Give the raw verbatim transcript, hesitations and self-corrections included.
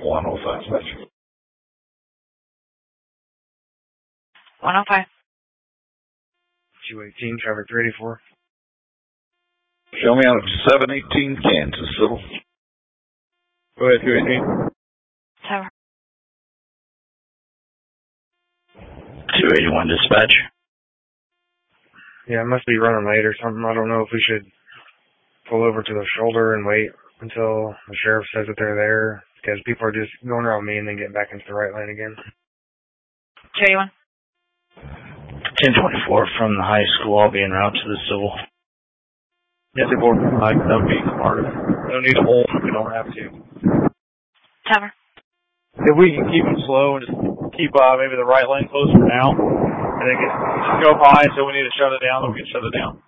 one oh five, dispatch. one oh five. two eighteen, traffic three eighty-four. Show me out of seven eighteen Kansas, Civil. Go ahead, two eighteen. Tower. two eighty-one, dispatch. Yeah, it must be running late or something. I don't know if we should pull over to the shoulder and wait until the sheriff says that they're there, because people are just going around me and then getting back into the right lane again. two eighty-one. ten twenty-four from the high school. I'll be en route to the Civil. Yes, four five, that would be smart. We don't need a hole if we don't have to. Tower. If we can keep them slow and just keep uh, maybe the right lane closed for now, and then get scope high, so we need to shut it down, then we can shut it down.